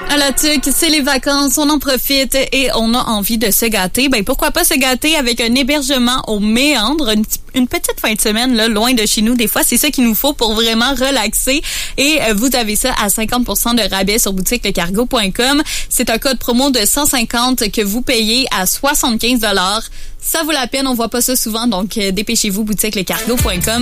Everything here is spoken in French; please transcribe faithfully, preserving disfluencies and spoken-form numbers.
À la tuque, c'est les vacances, on en profite et on a envie de se gâter. Ben pourquoi pas se gâter avec un hébergement au Méandre, une, une petite fin de semaine là, loin de chez nous. Des fois, c'est ça qu'il nous faut pour vraiment relaxer. Et euh, vous avez ça à cinquante pour cent de rabais sur boutique le cargo point com. C'est un code promo de cent cinquante que vous payez à soixante-quinze dollars. Ça vaut la peine, on voit pas ça souvent, donc euh, dépêchez-vous, boutique le cargo point com.